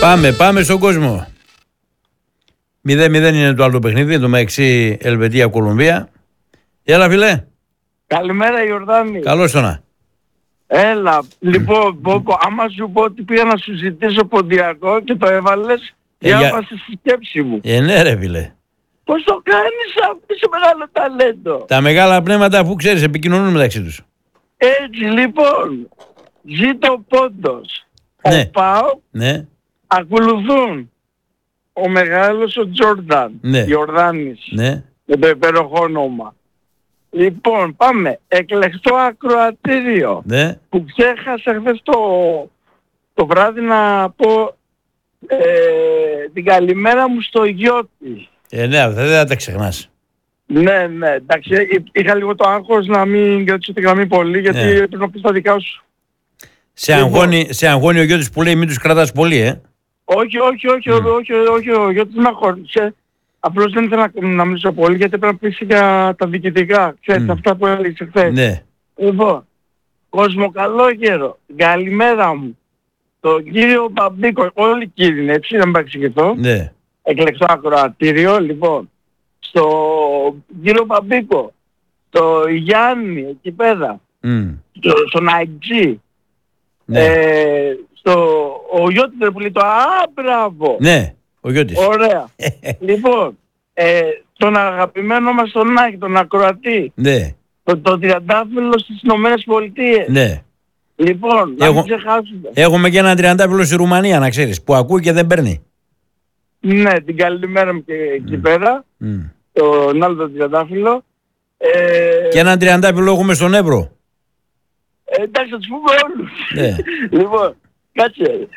Πάμε στον κόσμο. 0-0 είναι το άλλο παιχνίδι, το μεταξύ Ελβετία-Κολομβία. Έλα, φιλέ. Καλημέρα, Ιορδάνη. Καλώς το να. Έλα, λοιπόν, Μπόκο, άμα σου πω ότι πήγα να σου ζητήσω ποντιακό και το έβαλες, διάβασε στη σκέψη μου. Ναι, ρε, φιλέ. Πώς το κάνεις αυτό, είσαι μεγάλο ταλέντο. Τα μεγάλα πνεύματα, αφού ξέρεις, επικοινωνούν μεταξύ τους. Έτσι, λοιπόν, ζήτω πόντος. Ναι. Ο ΠΑΟΚ Ναι. ακολουθούν ο μεγάλος ο Τζόρνταν, Ναι. Ιορδάνης, Ναι. με το υπέροχο όνομα. Λοιπόν, πάμε. Εκλεκτό ακροατήριο. Ναι. Που ξέχασα χθες το βράδυ να πω την καλημέρα μου στο Γιώτη. Ναι, δεν θα τα ξεχνάς. Ναι, εντάξει, είχα λίγο το άγχος να μην κρατήσω τη γραμμή πολύ, γιατί πρέπει να πεις τα δικά σου. Σε αγχώνει ο Γιώτης που λέει μην τους κρατάς πολύ, Όχι, ο Γιώτης με αγχώνησε. Απλώς δεν ήθελα να μιλήσω πολύ, γιατί πρέπει να πεις για τα διοικητικά, ξέρεις, αυτά που έλεγες χθες. Ναι. Λοιπόν, κόσμο καλό καιρό, καλημέρα μου. Το κύριο Μπαμπίκο, όλοι οι κύριοι είναι έτσι, να μην παρεξηγηθώ. Ναι. Εκλεκτό ακροατήριο, λοιπόν, στο κύριο Μπαμπίκο, το Γιάννη, εκεί πέρα, στον Αιτζή, Ναι. ο Γιώτης που λέει το μπράβο. Ναι, ο Γιώτης. Ωραία. Λοιπόν, τον αγαπημένο μας τον Άκη, τον ακροατή, Ναι. το τριαντάφυλλο στις Ηνωμένες Πολιτείες. Ναι. Λοιπόν, να μην ξεχάσουμε. Έχουμε και έναν τριαντάφυλλο στη Ρουμανία, να ξέρεις, που ακούει και δεν παίρνει. Ναι, την καλημέρα μου και εκεί πέρα, τον άλλο τον τριαντάφυλλο. Και έναν τριαντάφυλλο έχουμε στον Εύρο. Εντάξει, θα τους πούμε όλους. Ναι. Λοιπόν, κάτσε.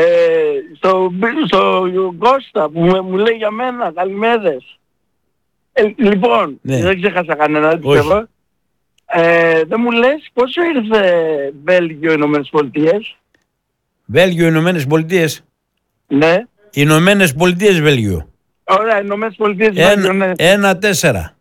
Στο Κώστα που μου λέει για μένα, καλημέρες. Λοιπόν, δεν ξέχασα κανένα, πιστεύω. Δεν μου λες πόσο ήρθε Βέλγιο, Ηνωμένες Πολιτείες. Βέλγιο, Ηνωμένες Πολιτείες. Ναι. Ηνωμένες Πολιτείες, Βέλγιο. Ωραία, Ηνωμένες Πολιτείες, Βέλγιο, ναι. 1-4.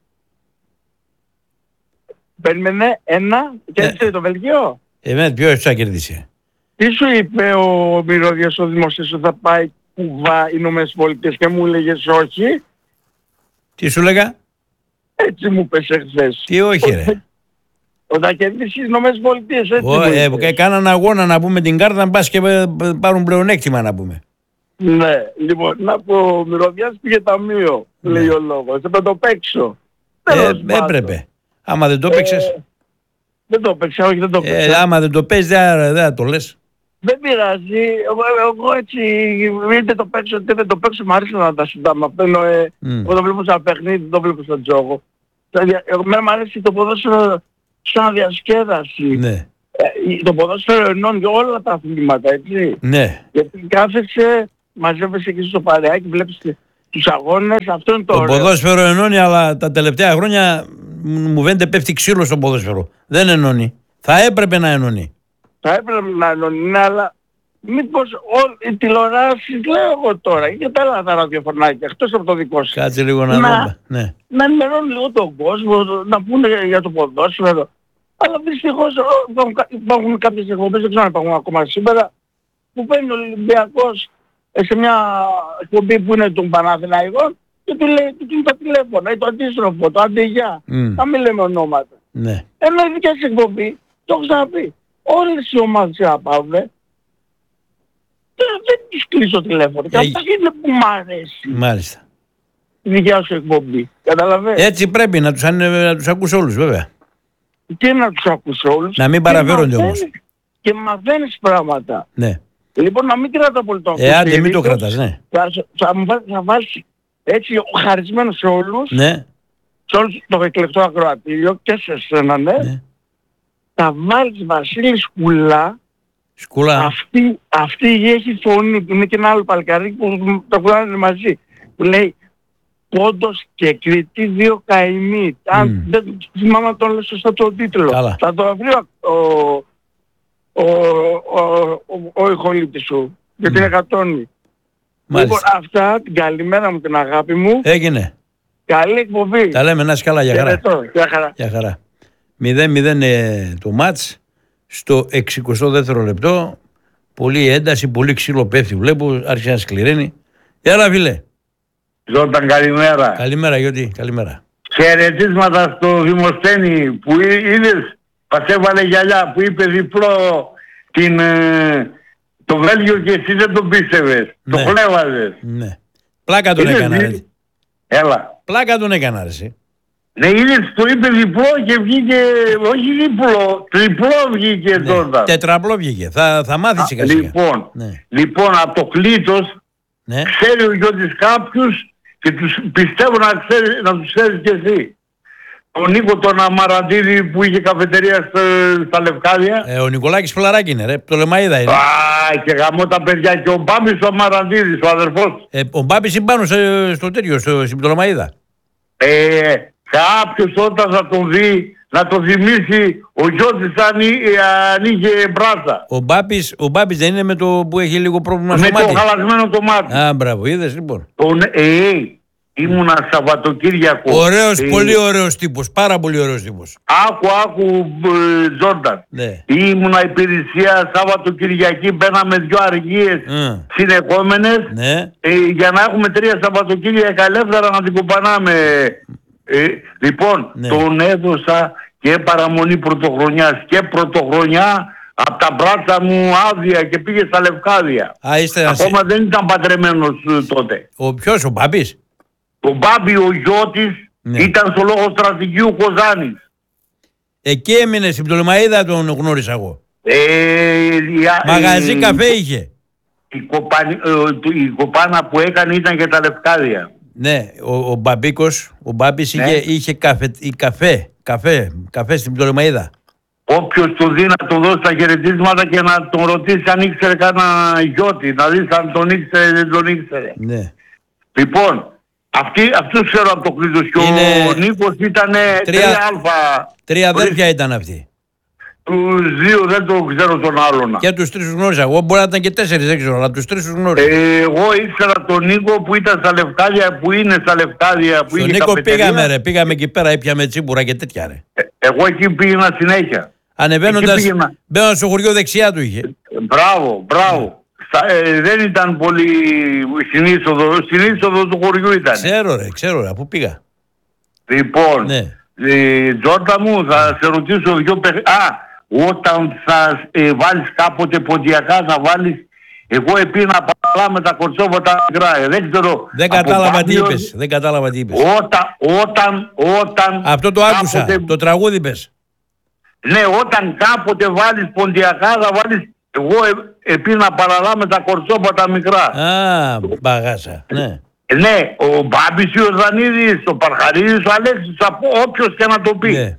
Περίμενε, 1, κέρδισε το Βέλγιο. Ποιος θα κερδίσει. Τι σου είπε ο Μυρωδιάς ο δημοσίος ότι θα πάει Κουβά, Ηνωμένες Πολιτείες και μου έλεγες όχι. Τι σου λέγα. Έτσι μου πες εχθές. Τι όχι ρε. Όταν θα κερδίσεις οι Ηνωμένες Πολιτείες, έτσι κάναν αγώνα να πούμε την κάρτα, να πας και πάρουν πλεονέκτημα να πούμε. Ναι, λοιπόν, να πω, ο Μυρωδιάς πήγε ταμείο, λέει ο λόγος. Έπρεπε να το παίξω. Έπρεπε. Άμα δεν το παίξες. Δεν το παίξα, όχι δεν το παίξα. Άμα δεν το παίξεις δεν θα το λες. Δεν πειράζει. Εγώ έτσι, είτε το παίξω είτε δεν το παίξω, μου αρέσει να τα συντάμε. Εγώ το βλέπω σαν παιχνίδι, δεν το βλέπω σαν τζόγο. Εμένα μου αρέσει το ποδόσφαιρο σαν διασκέδαση. Ναι. Το ποδόσφαιρο ενώνει όλα τα αθλήματα, έτσι. Ναι. Γιατί κάθεσαι, μαζεύεσαι εκεί στο παρεάκι, βλέπεις τους αγώνες, αυτό είναι το ωραίο. Το ποδόσφαιρο ενώνει, αλλά τα τελευταία χρόνια μου φαίνεται πέφτει ξύλο στο ποδόσφαιρο. Δεν ενώνει. Θα έπρεπε να ενώνει. Θα έπρεπε να ενώνει, ναι, αλλά μήπως οι τηλεοράσεις, λέω εγώ τώρα, και τα άλλα τα ραδιοφωνάκια, εκτός από το δικό σας. Κάτσε λίγο να δούμε. Ναι. Να ενημερώνουν λίγο τον κόσμο, να πούνε για το ποδόσφαιρο. Αλλά δυστυχώς υπάρχουν κάποιες εκπομπές, δεν ξέρω αν υπάρχουν ακόμα σήμερα, που παίρνει ο Ολυμπιακός σε μια εκπομπή που είναι των Παναθηναϊκών και του λέει, του κλείνει τα τηλέφωνα ή το αντίστροφο, το αντιγιά. Να μην λέμε ονόματα. Ναι. Ενώ η δικιά σας εκπομπή, το έχω ξαναπεί, όλες οι ομάδες αγαπάμε, δεν τις κλείσω τηλέφωνο. Και αυτά είναι που μ' αρέσει. Μάλιστα. Η δικιά σου εκπομπή. Καταλαβαίνεις. Έτσι πρέπει να τους ακούς όλους βέβαια. Και να τους ακούς όλους. Να μην παραφέρονται όμως. Και μαθαίνεις πράγματα. Ναι. Λοιπόν, να μην κρατά πολύ το ακουστήριο. Άντε μην το κρατάς, ναι. Θα βάλεις έτσι χαρισμένο σε όλους. Ναι. Σε όλους το εκλεκτό ακροατήριο και σε εσένα, ναι. Θα βάλεις Βασίλη Σκουλά. Σκουλά. Αυτή έχει φωνή. Είναι και ένα άλλο παλικάρι που το κουράνε μαζί. Που λέει Πόντος και Κρήτη, δύο καημοί. Αν δεν θυμάμαι να τον λέω σωστά τον τίτλο. Καλά. Θα το βρει ο ηχολήπτης σου. Γιατί είναι κατώνει. Λοιπόν, αυτά, την καλημέρα μου, την αγάπη μου. Έγινε. Καλή εκπομπή. Τα λέμε, να είσαι καλά, για χαρά. Για χαρά. 0-0 το μάτς. Στο 62ο λεπτό Πολύ ένταση, πολύ ξύλο πέφτει. Βλέπω, άρχισε να σκληραίνει. Έλα, φίλε. Ζόρταν, καλημέρα. Καλημέρα, Γιώτη, καλημέρα. Χαιρετίσματα στο Δημοσθένη που είδες, μας έβαλε γυαλιά, που είπε διπλό το Βέλγιο και εσύ δεν τον πίστευες. Ναι. Το χλέβαζες. Ναι. Πλάκα τον έκανα, ρε. Έλα. Πλάκα τον έκανα, ρε. Ναι, είδες, το είπε διπλό και βγήκε, όχι διπλό, τριπλό βγήκε τότε. Τετραπλό βγήκε. Θα μάθεις σιγά σιγά. Λοιπόν, από το κλήτος, ναι. Ξέρει ο Γιώτης κάποιους και τους πιστεύω να τους ξέρεις και εσύ. Ο Νίκο τον Αμαραντίδη που είχε καφετερία στα Λευκάδια. Ο Νικολάκης Φλαράκη είναι, ρε. Το Λεμαΐδα είναι. Και γαμώ τα παιδιά. Και ο Μπάμπης ο Αμαραντίδης, ο αδερφός. Ο Μπάμπης είναι πάνω στο τέτοιο, στην Πτολεμαΐδα. Κάποιος όταν θα τον δει, να το θυμίσει ο Γιώτης αν είχε μπράτσα. Ο Μπάμπης δεν είναι με το που έχει λίγο πρόβλημα στο μάτι. Με το χαλασμένο το μάτι. Α, μπράβο, είδες λοιπόν. Ήμουνα Σαββατοκύριακο. Ωραίος, πολύ ωραίος τύπος, πάρα πολύ ωραίος τύπος. Άκου, Τζόρνταν. Ναι. Ήμουνα υπηρεσία Σαββατοκυριακή, μπαίναμε 2 αργίες συνεχόμενες, ναι. Για να έχουμε 3 Σαββατοκύριακα ελεύθερα να την κουπανάμε. Λοιπόν, ναι. Τον έδωσα και παραμονή πρωτοχρονιάς και πρωτοχρονιά από τα μπράτσα μου άδεια και πήγε στα Λευκάδια. Ακόμα δεν ήταν παντρεμένος τότε. Ποιος, ο Μπάμπης? Ο Μπάμπη, ο Γιώτης, ήταν στο λόγο στρατηγίου Κοζάνης. Εκεί έμεινε, στην Πτολεμαΐδα τον γνώρισα εγώ. Μαγαζί καφέ είχε. Η κοπάνα που έκανε ήταν και τα Λευκάδια. Ναι, ο Μπαμπίκος, ο Μπάμπης είχε καφέ στην Πτολεμαΐδα. Όποιος του δει να του δώσει τα χαιρετίσματα και να τον ρωτήσει αν ήξερε κανένα Γιώτη, να δεις αν τον ήξερε ή δεν τον ήξερε. Ναι. Λοιπόν, αυτούς ξέρω από το κλείδος και ο Νίκος ήταν 3α. 3 αδέρφια ήταν αυτοί. Τους 2 δεν το ξέρω τον άλλον. Και τους 3 τους γνώρισα. Εγώ μπορεί να ήταν και 4, δεν ξέρω, αλλά τους 3 τους γνώρισα. Εγώ ήξερα τον Νίκο που ήταν στα Λευκάδια, που είναι στα Λευκάδια. Που στον Νίκο πήγαμε εκεί πέρα, έπιαμε τσίπουρα και τέτοια ρε. Εγώ εκεί πήγαινα συνέχεια. Ανεβαίνοντας, μπαίνοντας στο χωριό δεξιά του είχε. Μπράβο. Δεν ήταν πολύ στην είσοδο του χωριού ήταν. Ξέρω ρε, πού πήγα. Λοιπόν, Τζόρτα μου, θα σε ρωτήσω 2 όταν θα βάλεις κάποτε ποντιακά, θα βάλεις, εγώ επίνα παλά με τα κορτσόβατα μικρά, δεν ξέρω. Δεν κατάλαβα τι είπες. Όταν αυτό το άκουσα, κάποτε, το τραγούδι πες. Ναι, όταν κάποτε βάλεις ποντιακά, θα βάλεις, εγώ επίνα παραλά με τα κορτσόβατα μικρά. Α, μπαγάσα, ναι. Ναι, ο Μπάμπης, ο Ζανίδης, ο Παρχαρίδης, ο Αλέξης, όποιος και να το πει. Ναι.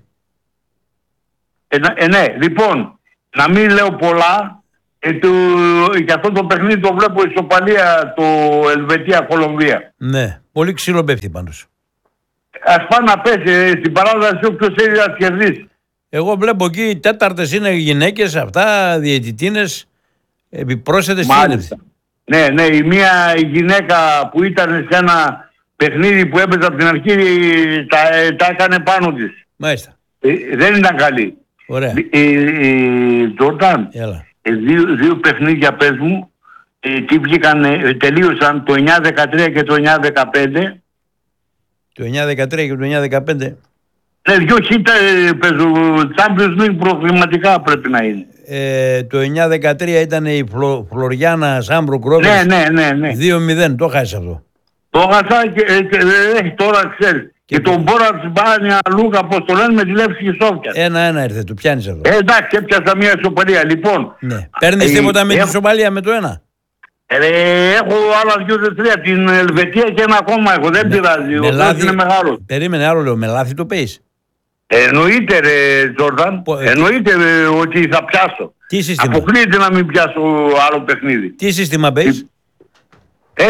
Ναι, λοιπόν, να μην λέω πολλά, για αυτό το παιχνίδι το βλέπω ισοπαλία το Ελβετία-Κολομβία. Ναι, πολύ ξύλο πέφτει πάνω σου. Ας πάει να πέσει, στην παράδοση όποιος θέλει να κερδίσει. Εγώ βλέπω εκεί 4 είναι γυναίκες, αυτά, διαιτητίνες, επιπρόσθετες μάλιστα. Ναι, η μία γυναίκα που ήταν σε ένα παιχνίδι που έπαιζε από την αρχή τα έκανε πάνω της. Μάλιστα. Δεν ήταν καλή. Ωραία. Τζόρνταν, 2 παιχνίδια πες μου, τι τελείωσαν το 9-13 και το 9-15. Το 9-13 και το 9-15. Ναι, 2 χίτα Champions League προβληματικά πρέπει να είναι. Το 9-13 ήταν η Φλωριάνα Σάμπρο Κρόβερς. Ναι. 2-0, το χάσα αυτό. Το χάσα και τώρα ξέρεις. Και τον Μπόρατς Μπάνια Λούκα, πώς το λένε, με τη Λεύση και Σόφια. 1-1 ήρθε, του πιάνεις εδώ. Εντάξει, έπιασα μια ισοπαλία. Λοιπόν. Ναι. Παίρνεις τίποτα με την ισοπαλία με το 1. Έχω άλλα 2-3. Την Ελβετία και ένα ακόμα έχω. Δεν πειράζει. Ο λάθη είναι μεγάλος. Περίμενε, άλλο λέω. Με λάθη το παίεις. Εννοείται ρε Τζόρνταν. Εννοείται ότι θα πιάσω. Τι σύστημα? Αποκλείεται να μην πιάσω άλλο παιχνίδι. Τι σύστημα παίεις? 2-3-4,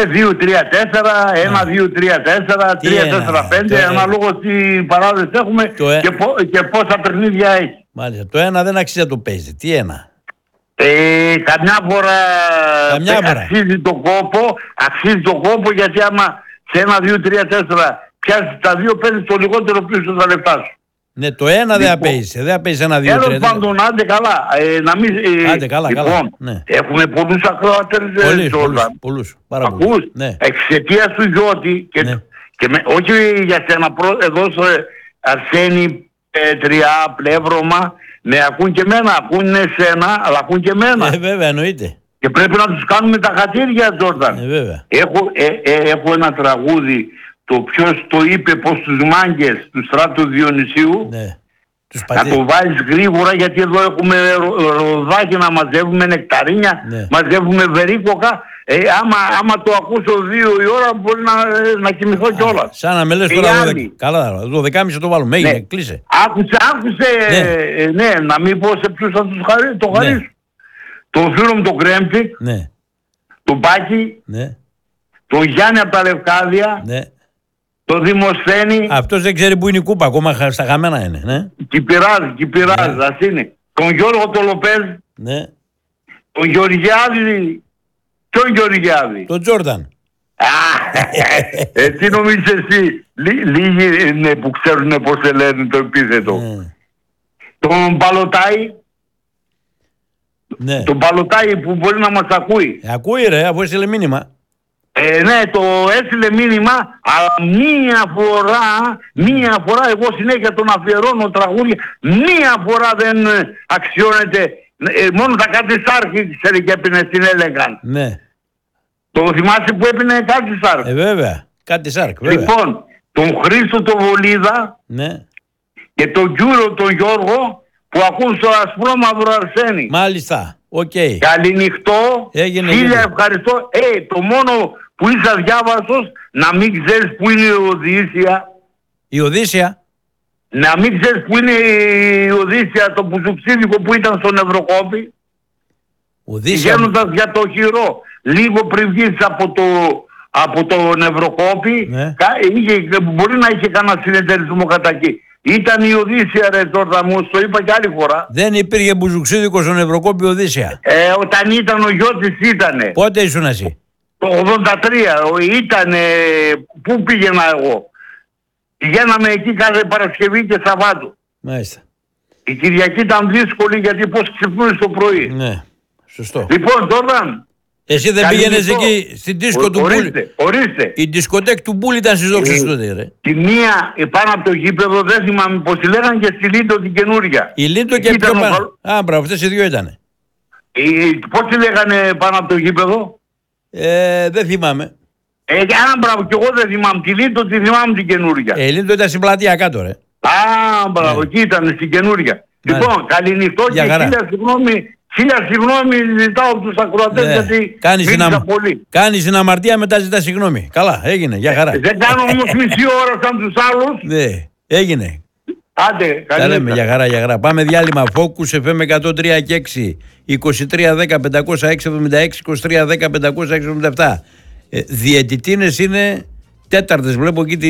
1-2-3-4, 3-4-5, αναλόγως τι παράδοση έχουμε και πόσα παιχνίδια έχει. Μάλιστα. Το 1 δεν αξίζει να το παίζει. Τι 1? Καμιά φορά αξίζει τον κόπο γιατί άμα σε 1-2-3-4 πιάσεις τα 2, παίρνεις το λιγότερο πίσω τα λεφτά σου. Ναι, το ένα δεν απέησε. Δεν απέησε ένα, δύο, Τέλος τρία. πάντων, άντε καλά. Άντε καλά, λοιπόν, καλά. Ναι. έχουμε πολλούς ακροατές. Πολλούς. Πάρα πολλούς. Ακούς, Ναι. εξαιτίας του Γιώτη όχι για σένα, εδώ στο Αρσένη, Πέτρια, Πλεύρωμα, ακούν και εμένα, ακούν εσένα, αλλά ακούν και εμένα. Βέβαια, εννοείται. Και πρέπει να τους κάνουμε τα χατήρια, Τζόρνταν. Βέβαια. Έχω ένα τραγούδι, το ποιος το είπε, πως τους μάγκες του Στράτου Διονυσίου, Ναι. να το βάλεις γρήγορα, γιατί εδώ έχουμε ροδάκι να μαζεύουμε, νεκταρίνια, μαζεύουμε βερίκοκα. Άμα το ακούσω 2 η ώρα μπορεί να κοιμηθώ κιόλας. Σαν να με λες τώρα 12. Καλά, 12.30 το βάλουμε. Έγινε, κλείσε. Άκουσε, να μην πω σε ποιους θα το χαρίσω. Τον φίλο μου τον Κρέμφικ, τον Πάκη, τον Γιάννη από τα Λευκάδια, τον Δημοσθένη. Αυτός δεν ξέρει που είναι η κούπα, ακόμα στα χαμένα είναι. Ναι. Κυπηράζει, ας είναι. Τον Γιώργο τον Λοπέζ, τον Γεωργιάδη. Ποιον Γεωργιάδη? Τον Τζόρνταν. Τι νομίζεις εσύ? Λίγοι είναι που ξέρουν πώς σε λένε το επίθετο. Τον Παλωτάη. Τον Παλωτάη που μπορεί να μας ακούει. Ακούει ρε, αφού έστειλε μήνυμα. Ναι, το έστειλε μήνυμα, αλλά μία φορά εγώ συνέχεια τον αφιερώνω τραγούδια, μία φορά δεν αξιώνεται. Μόνο τα κάτι Σάρκη ξέρει και έπινε στην Έλεγαν. Ναι. Το θυμάσαι που έπινε κάτι Σάρκ? Βέβαια, κάτι Σάρκ, βέβαια. Λοιπόν, τον Χρήστο τον Βολίδα, και τον Γιούρο τον Γιώργο που ακούν στο Ασπρόμαυρο Αρσένη. Μάλιστα, οκ. Καληνυχτό, χίλια ευχαριστώ. Το μόνο που είσαι αδιάβαστος, να μην ξέρεις που είναι η Οδύσσια. Η Οδύσσια? Να μην ξέρεις που είναι η Οδύσσια, το πουζουξίδικο που ήταν στον Ευρωκόπη. Πηγαίνοντας για το χειρό, λίγο πριν βγεις από τον Ευρωκόπη, μπορεί να είχε κανένα συνεταιρισμό κατά εκεί. Ήταν η Οδύσσια ρε Τζόρνταν μου, το είπα και άλλη φορά. Δεν υπήρχε μπουζουξίδικο στον Ευρωκόπη Οδύσσια. Όταν ήταν ο Γιώτης ήτανε. Πότε ήσουν εσύ? Το 83 ήτανε, πού πήγαινα εγώ? Πηγαίναμε εκεί κάθε Παρασκευή και Σαββάτου. Μάλιστα. Η Κυριακή ήταν δύσκολη γιατί πώς ξυπνούσες το πρωί. Ναι, σωστό. Λοιπόν, Τζόρνταν. Εσύ δεν πήγαινες εκεί στην δίσκο του Μπούλη? Ορίστε. Η δισκοτέκ του Μπούλη ήταν στις δόξες τότε, ρε. Τη μία πάνω από το γήπεδο, δεν θυμάμαι πως τη λέγανε, και στη Λίντο την καινούρια. Η Λίντο και πιο πάνω. Μπράβο, αυτές οι δύο ήτανε. Πώς τη λέγανε πάνω από το γήπεδο? Δεν θυμάμαι. Μπράβο, κι εγώ δεν θυμάμαι. Τη Λίντο τη θυμάμαι την καινούρια. Η Λίντο ήταν στην πλατεία κάτω, ρε. Μπράβο, εκεί ήταν στην καινούρια. Λοιπόν, καληνυχτό και χίλια συγγνώμη ζητάω από τους ακροατές γιατί μίλησα πολύ. Κάνεις την αμαρτία, μετά ζητάς συγγνώμη. Καλά, έγινε, για χαρά. Δεν κάνω όμως μισή ώρα σαν τους άλλους. Ναι, έγινε. Άντε, τα λέμε, για χαρά, για χαρά. Πάμε διάλειμμα. Focus FM 103 και 6, 2310 506 76, 2310 506 77. Διαιτητίνες είναι τέταρτες, βλέπω εκεί